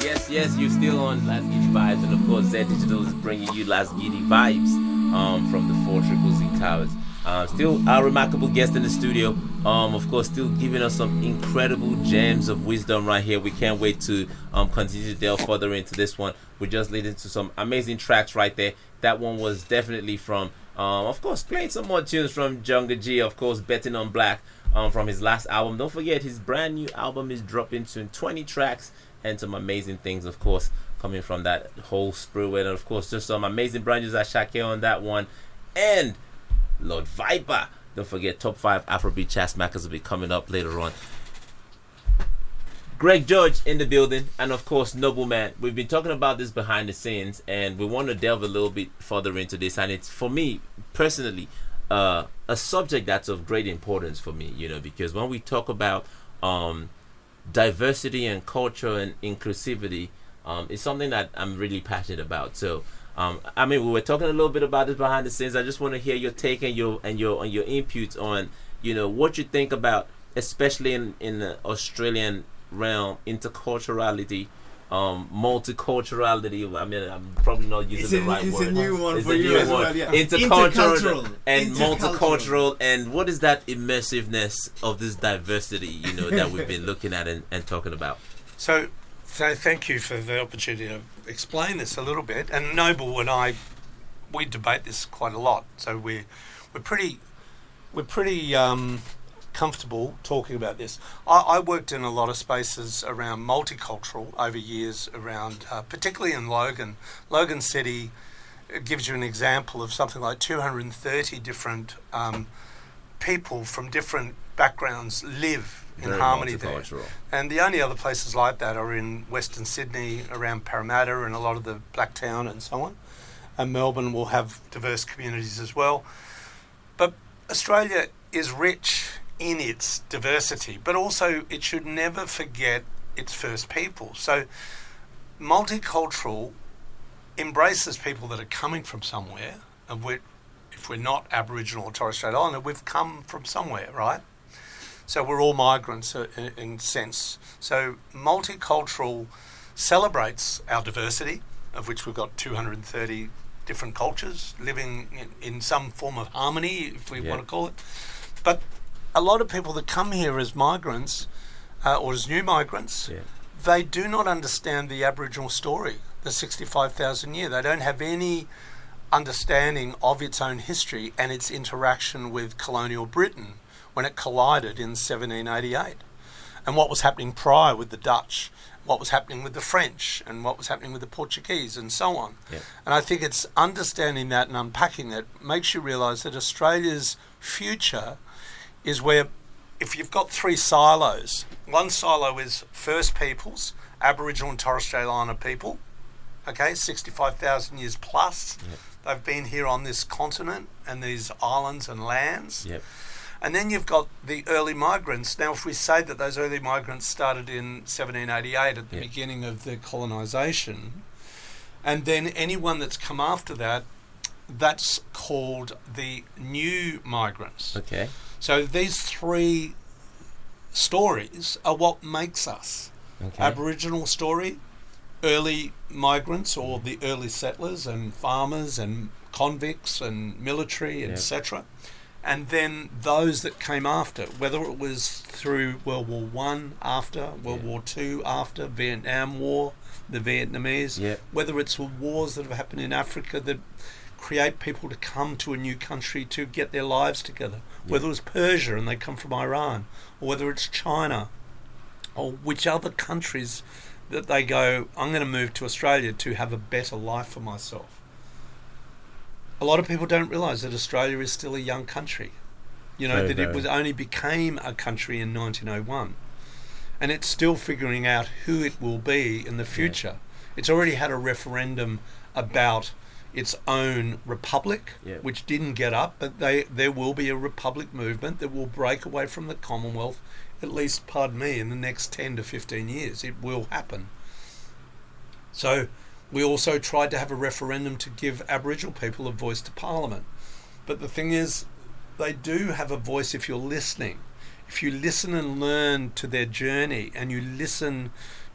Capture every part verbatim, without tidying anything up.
Yes, yes, you're still on Last Giddy Vibes, and of course, Z Digital is bringing you Last Giddy Vibes um, from the Four Triple Z Towers. Uh, still our remarkable guest in the studio. Um, of course, still giving us some incredible gems of wisdom right here. We can't wait to um, continue to delve further into this one. We just listened to some amazing tracks right there. That one was definitely from, um, of course, playing some more tunes from Jungle G. Of course, Betting on Black um, from his last album. Don't forget, his brand new album is dropping soon. twenty tracks and some amazing things, of course, coming from that whole sprue. And of course, just some amazing brand news at Shake on that one. And Lord Viper. Don't forget, top five Afrobeat chat smackers will be coming up later on. Greg George in the building, and of course, Nobleman. We've been talking about this behind the scenes, and we want to delve a little bit further into this. And it's, for me personally, uh, a subject that's of great importance for me, you know, because when we talk about um, diversity and culture and inclusivity, um, it's something that I'm really passionate about. So, Um, I mean, we were talking a little bit about this behind the scenes. I just want to hear your take and your and your and your inputs on, you know, what you think about, especially in in the Australian realm, interculturality, um, multiculturality. I mean, I'm probably not using it's the a, right it's word. A new one it's for a you new as one. well, yeah. Intercultural and Intercultural. multicultural, and what is that immersiveness of this diversity, you know, that we've been looking at and, and talking about? So, so thank you for the opportunity to explain this a little bit. And Noble and I, we debate this quite a lot. So we're we're pretty we're pretty um, comfortable talking about this. I, I worked in a lot of spaces around multicultural over years, around uh, particularly in Logan. Logan City gives you an example of something like two hundred thirty different um, people from different backgrounds live in Very harmony there. multicultural. And the only other places like that are in Western Sydney, around Parramatta and a lot of the Blacktown and so on. And Melbourne will have diverse communities as well. But Australia is rich in its diversity, but also it should never forget its First People. So multicultural embraces people that are coming from somewhere, and we're, if we're not Aboriginal or Torres Strait Islander, we've come from somewhere, right? So we're all migrants uh, in, in sense. So multicultural celebrates our diversity, of which we've got two hundred thirty different cultures living in, in some form of harmony, if we yeah. want to call it. But a lot of people that come here as migrants uh, or as new migrants, Yeah. they do not understand the Aboriginal story, the sixty-five thousand year. They don't have any understanding of its own history and its interaction with colonial Britain when it collided in seventeen eighty-eight, and what was happening prior with the Dutch, what was happening with the French, and what was happening with the Portuguese, and so on. Yeah. And I think it's understanding that and unpacking that makes you realise that Australia's future is where, if you've got three silos, one silo is First Peoples, Aboriginal and Torres Strait Islander people, okay, sixty-five thousand years plus. Yep. They've been here on this continent and these islands and lands. Yep. And then you've got the early migrants. Now, if we say that those early migrants started in seventeen eighty-eight at the Yeah. beginning of the colonisation, and then anyone that's come after that, that's called the new migrants. Okay. So these three stories are what makes us. Okay. Aboriginal story, early migrants or the early settlers and farmers and convicts and military, Yep. et cetera. And then those that came after, whether it was through World War One after, World Yeah. War Two after, Vietnam War, the Vietnamese, Yep. whether it's wars that have happened in Africa that create people to come to a new country to get their lives together, Yeah. whether it was Persia and they come from Iran, or whether it's China, or which other countries that they go, I'm going to move to Australia to have a better life for myself. A lot of people don't realise that Australia is still a young country. You know, Very, that very. it was only became a country in nineteen oh one. And it's still figuring out who it will be in the future. It's already had a referendum about its own republic, Yeah. which didn't get up, but they there will be a republic movement that will break away from the Commonwealth, at least, pardon me, in the next ten to fifteen years. It will happen. So we also tried to have a referendum to give Aboriginal people a voice to Parliament. But the thing is, they do have a voice if you're listening. If you listen and learn to their journey and you listen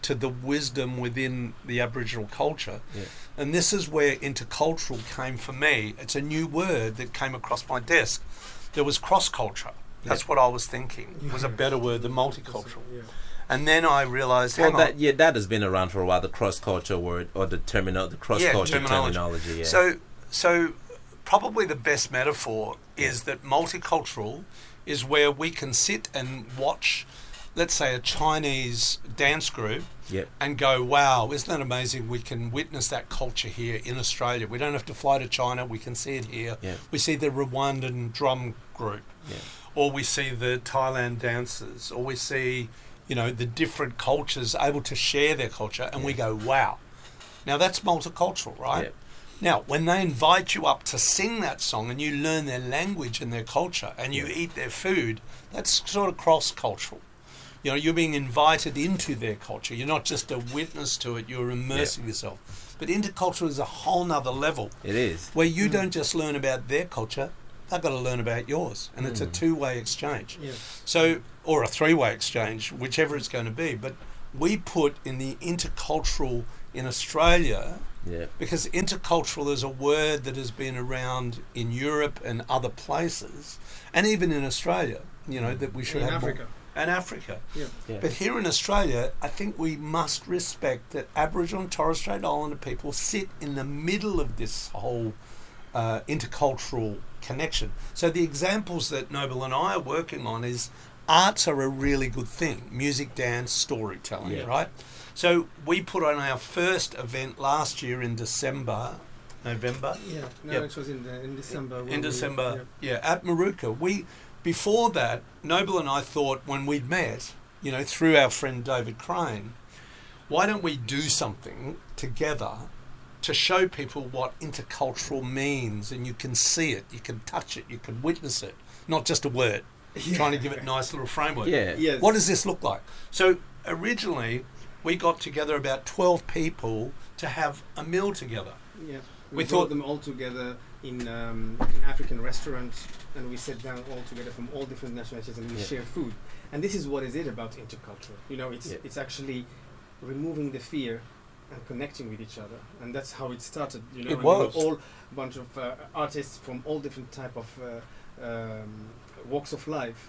to the wisdom within the Aboriginal culture. Yeah. And this is where intercultural came for me. It's a new word that came across my desk. There was cross-culture. That's Yeah. what I was thinking. Yeah. Was a better word than multicultural. Yeah. And then I realised, Well, hang that on. yeah, that has been around for a while. The cross culture word or the terminal, the cross culture terminology. terminology. Yeah. So, so probably the best metaphor is that multicultural is where we can sit and watch, let's say, a Chinese dance group Yep. and go, wow, isn't that amazing? We can witness that culture here in Australia. We don't have to fly to China. We can see it here. Yeah. We see the Rwandan drum group, Yeah. or we see the Thailand dancers, or we see, you know, the different cultures able to share their culture, and we go, wow. Now that's multicultural, right? Yep. Now, when they invite you up to sing that song and you learn their language and their culture and you Yeah. eat their food, that's sort of cross-cultural. You know, you're being invited into their culture. You're not just a witness to it, you're immersing yourself. But intercultural is a whole nother level It is. where you don't just learn about their culture, they've got to learn about yours. And it's a Mm. two-way exchange. Yeah. So, or a three-way exchange, whichever it's going to be. But we put in the intercultural in Australia, Yeah. because intercultural is a word that has been around in Europe and other places, and even in Australia, you know, that we should In have Africa. more. And Africa. Yeah. Yeah. But here in Australia, I think we must respect that Aboriginal and Torres Strait Islander people sit in the middle of this whole uh, intercultural connection. So the examples that Noble and I are working on is arts are a really good thing. Music, dance, storytelling, Yeah. right? So we put on our first event last year in December, November. Yeah. No, Yep. it was in the, in December. when In we- December, yeah, at Maruka. We, before that, Noble and I thought when we'd met, you know, through our friend David Crane, why don't we do something together to show people what intercultural means, and you can see it, you can touch it, you can witness it, not just a word. Yeah. Trying to give it a nice little framework. Yeah. Yes. What does this look like? So originally, we got together about twelve people to have a meal together. Yeah. We We, thought- brought them all together in, um, in African restaurants, and we sat down all together from all different nationalities, and we Yeah. share food. And this is what is it about intercultural. You know, it's Yeah. it's actually removing the fear and connecting with each other, and that's how it started. You know, It and we were was. all a bunch of uh, artists from all different type of uh, um, walks of life,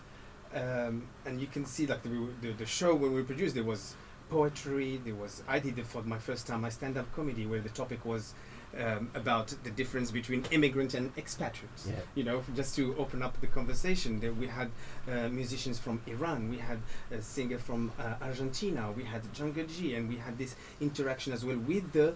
um, and you can see like the, the the show when we produced, there was poetry, there was I did it for my first time my stand-up comedy where the topic was um, about the difference between immigrant and expatriates. Yeah. You know, just to open up the conversation, there we had uh, musicians from Iran, we had a singer from uh, Argentina, we had Jungle G, and we had this interaction as well with the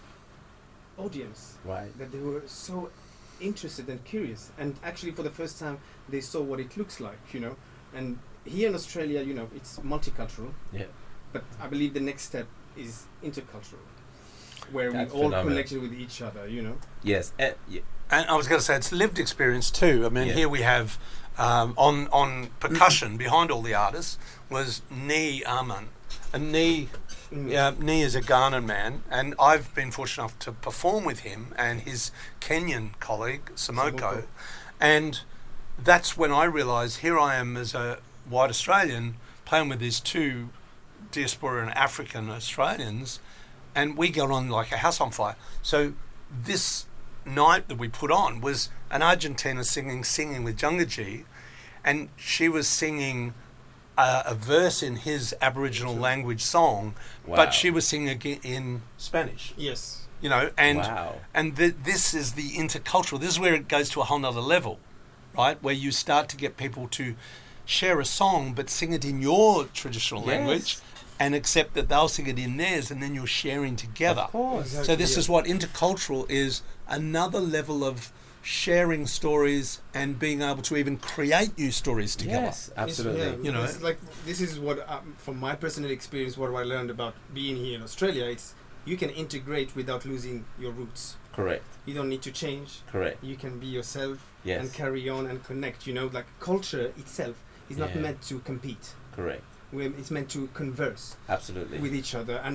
audience, Right. that they were so interested and curious, and actually for the first time they saw what it looks like, you know. And here in Australia, you know, it's multicultural, Yeah. but I believe the next step is intercultural, where That's we all phenomenal. connected with each other, you know. Yes. Uh, yeah. And I was going to say it's lived experience too. I mean, Yeah. here we have um, on on percussion behind all the artists was Nee Aman, and Nee Mm. yeah, Nee is a Ghanaian man, and I've been fortunate enough to perform with him and his Kenyan colleague Samoko, Samoko. and that's when I realised here I am as a white Australian playing with these two diaspora and African Australians, and we got on like a house on fire. So this night that we put on was an Argentina singing singing with Jungaji, and she was singing uh, a verse in his Aboriginal language song, Wow. but she was singing again in Spanish. Yes. You know, and Wow. and th- this is the intercultural. This is where it goes to a whole nother level, right? Where you start to get people to share a song, but sing it in your traditional Yes. language, and accept that they'll sing it in theirs, and then you're sharing together. Of course. Exactly. So this Yeah. is what intercultural is: another level of sharing stories and being able to even create new stories together. Yes. Absolutely. It's, yeah, You know. it's like this is what, um, from my personal experience, what I learned about being here in Australia. It's you can integrate without losing your roots. Correct. You don't need to change. Correct. You can be yourself Yes. and carry on and connect. You know, like culture itself is not Yeah. meant to compete. Correct. We're, it's meant to converse Absolutely. with each other. And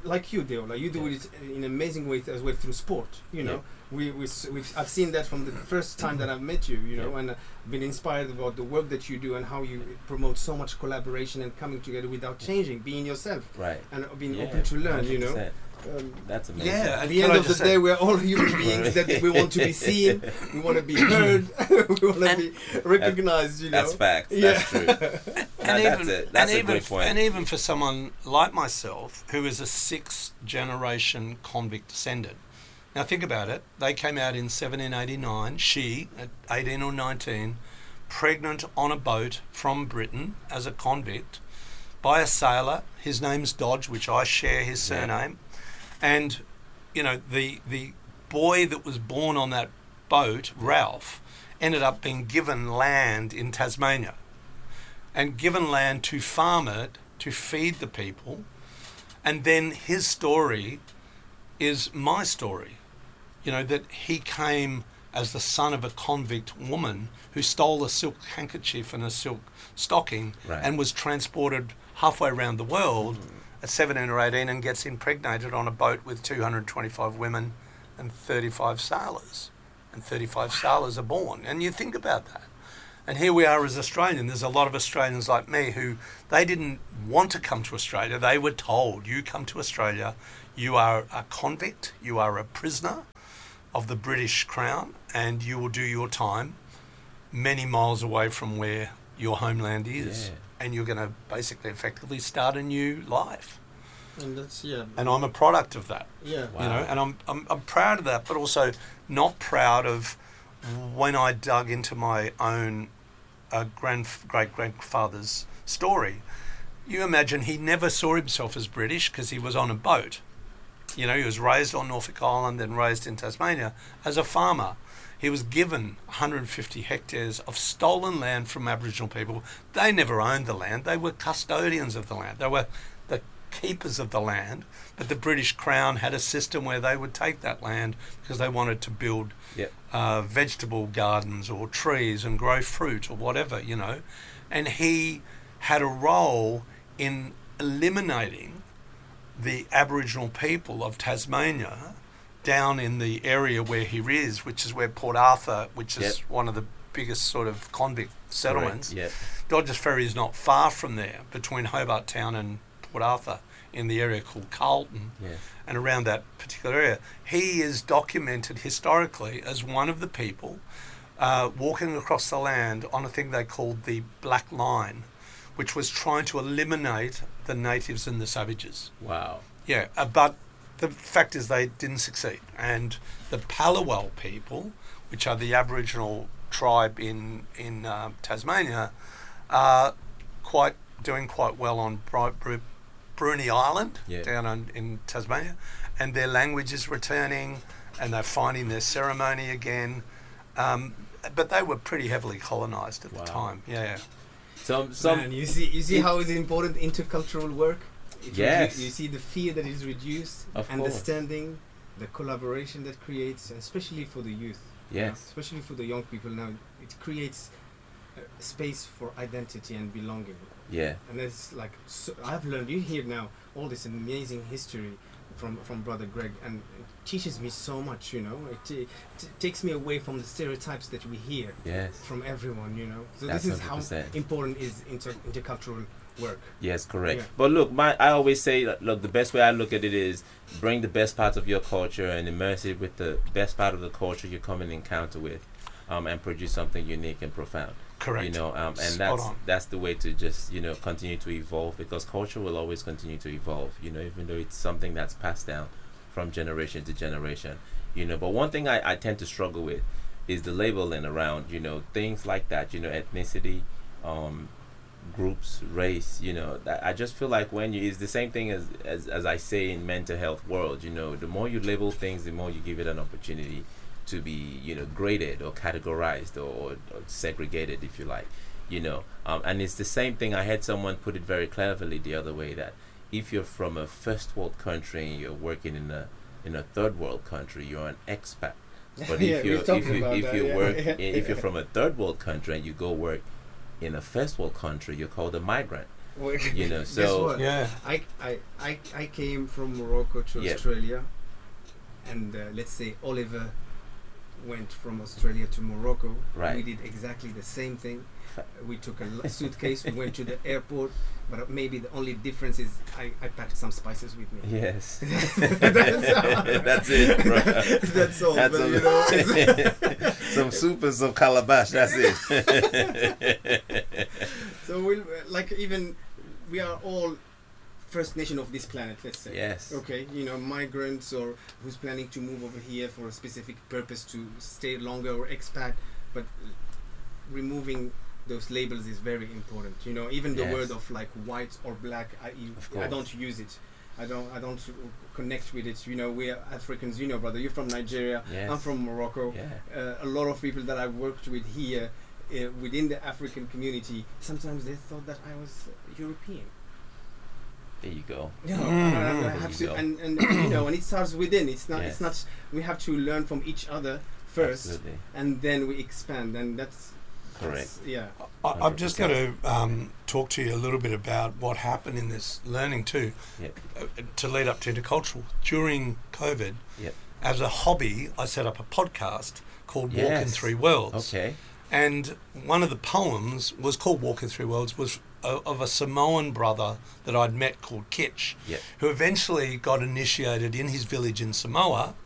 like you do, like you do Yeah. it in an amazing way as well through sport. You know, Yeah. we we s- we've, I've seen that from the first time that I've met you. You know, Yeah. and uh, been inspired about the work that you do and how you promote so much collaboration and coming together without changing, being yourself Right. and uh, being Yeah, open to learn. You know. one hundred percent. Um, That's amazing. Yeah, At and the can end I of the just say- day, we're all human beings that we want to be seen, we want to be heard, we want to And- be recognized. You know, That's facts. Yeah. That's true. And That- even, that's it. That's and a even, great point. And even for someone like myself, who is a sixth-generation convict descendant. Now think about it. They came out in seventeen eighty-nine, she, at eighteen or nineteen, pregnant on a boat from Britain as a convict by a sailor. His name's Dodge, which I share his Yeah. surname. And, you know, the the boy that was born on that boat, Ralph, ended up being given land in Tasmania and given land to farm it, to feed the people. And then his story is my story. You know, that he came as the son of a convict woman who stole a silk handkerchief and a silk stocking Right. and was transported halfway around the world at seventeen or eighteen and gets impregnated on a boat with two hundred twenty-five women and thirty-five sailors. And thirty-five sailors are born. And you think about that. And here we are as Australians. There's a lot of Australians like me who, they didn't want to come to Australia. They were told, you come to Australia, you are a convict, you are a prisoner of the British Crown, and you will do your time many miles away from where your homeland is. Yeah. And you're going to basically effectively start a new life. and that's yeah, And I'm a product of that. yeah. Wow. You know, and I'm, I'm I'm proud of that, but also not proud of when I dug into my own uh, grand great grandfather's story. You imagine he never saw himself as British because he was on a boat. You know, he was raised on Norfolk Island and raised in Tasmania as a farmer. He was given one hundred fifty hectares of stolen land from Aboriginal people. They never owned the land. They were custodians of the land. They were the keepers of the land. But the British Crown had a system where they would take that land because they wanted to build Yep. uh, vegetable gardens or trees and grow fruit or whatever, you know. And he had a role in eliminating the Aboriginal people of Tasmania down in the area where he is, which is where Port Arthur, which is Yep. one of the biggest sort of convict settlements. Right. Yeah. Dodgers Ferry is not far from there, between Hobart Town and Port Arthur, in the area called Carlton, Yeah. and around that particular area. He is documented historically as one of the people uh, walking across the land on a thing they called the Black Line, which was trying to eliminate the natives and the savages. Wow. Yeah, uh, but the fact is they didn't succeed. And the Palawa people, which are the Aboriginal tribe in in uh, Tasmania, are quite doing quite well on Bri- Bru- Bruny Island Yeah. down on, in Tasmania, and their language is returning, and they're finding their ceremony again. Um, but they were pretty heavily colonised at Wow. the time. Yeah. Some some Man, you see, you see it- how it's important intercultural work. It Yes. redu- you see the fear that is reduced, Of course. understanding, the collaboration that creates, and especially for the youth. you know, Yes. especially for the young people now, it creates a space for identity and belonging. Yeah. And it's like so I've learned. You hear now all this amazing history from from Brother Greg, and it teaches me so much. You know, it, t- t- takes me away from the stereotypes that we hear Yes. from everyone. You know, so That's this is one how hundred percent. important is inter- intercultural work. Yes, correct. Yeah. But look, my I always say, that, look, the best way I look at it is bring the best parts of your culture and immerse it with the best part of the culture you come in encounter with, um, and produce something unique and profound. Correct. You know, um, and Spot that's on. that's the way to just you know continue to evolve, because culture will always continue to evolve. You know, even though it's something that's passed down from generation to generation. You know, but one thing I, I tend to struggle with is the labeling around you know things like that. You know, ethnicity, um, groups, race. You know, that I just feel like when you, it's the same thing as, as as I say in mental health world. You know, the more you label things, the more you give it an opportunity to be, you know, graded or categorized or, or, or segregated, if you like, you know. Um, and it's the same thing. I had someone put it very cleverly the other way, that if you're from a first world country and you're working in a in a third world country, you're an expat. But Yeah, if we you if talked you about if that, you yeah, work yeah, if you're yeah. from a third world country and you go work in a first world country, you're called a migrant. Well, You know, guess so- what? Yeah. I, I, I, I came from Morocco to Yep. Australia, and uh, let's say Oliver went from Australia to Morocco. Right. We did exactly the same thing. We took a l- suitcase, we went to the airport, but uh, maybe the only difference is I, I packed some spices with me. Yes. That's all. That's it, bro. That's all. That's but, all. you know, it's- Some soup and some calabash. That's it. so we like even we are all First Nation of this planet, let's say. Yes. Okay, you know, migrants or who's planning to move over here for a specific purpose to stay longer or expat, but removing those labels is very important. You know, even the Yes. word of like white or black, I, you- Of I course. don't use it. I don't. I don't connect with it. You know, we are Africans. You know, brother. You're from Nigeria. Yes. I'm from Morocco. Yeah. Uh, a lot of people that I've worked with here uh, within the African community, sometimes they thought that I was European. There you go. You know, Mm, I- I mm. have There you to, go. and, and you know, and it starts within. It's not. Yes. It's not. We have to learn from each other first, Absolutely. and then we expand. And that's Correct. that's- yeah. I, I've just got to um, talk to you a little bit about what happened in this learning too, Yep. uh, to lead up to intercultural. During COVID, Yep. as a hobby, I set up a podcast called Walk in Yes. Three Worlds. Okay. And one of the poems was called Walk in Three Worlds, was uh, of a Samoan brother that I'd met called Kitch, Yep. who eventually got initiated in his village in Samoa